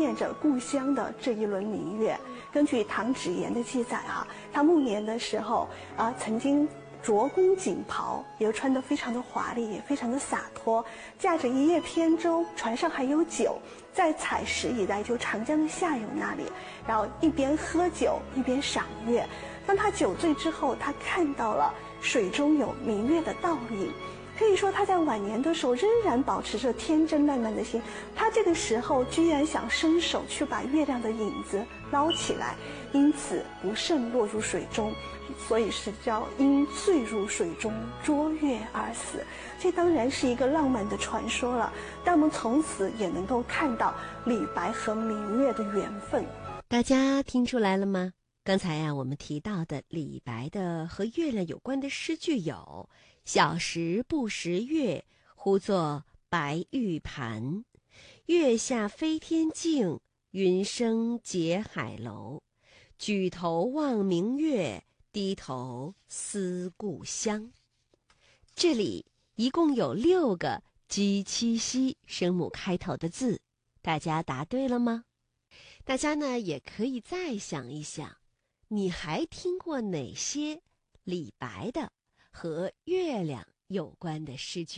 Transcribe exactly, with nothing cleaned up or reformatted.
念着故乡的这一轮明月。根据唐芷言的记载啊，他暮年的时候啊，曾经着宫锦袍，也穿得非常的华丽，也非常的洒脱，驾着一叶扁舟，船上还有酒，在采石一带，就长江的下游那里，然后一边喝酒一边赏月。当他酒醉之后，他看到了水中有明月的倒影。可以说他在晚年的时候仍然保持着天真烂漫的心，他这个时候居然想伸手去把月亮的影子捞起来，因此不慎落入水中，所以是叫因醉入水中捉月而死。这当然是一个浪漫的传说了，但我们从此也能够看到李白和明月的缘分。 大家听出来了吗？刚才呀、啊，我们提到的李白的和月亮有关的诗句有“小时不识月，呼作白玉盘。月下飞天镜，云生结海楼。举头望明月，低头思故乡。”这里一共有六个鸡、七、西声母开头的字，大家答对了吗？大家呢也可以再想一想，你还听过哪些李白的和月亮有关的诗句？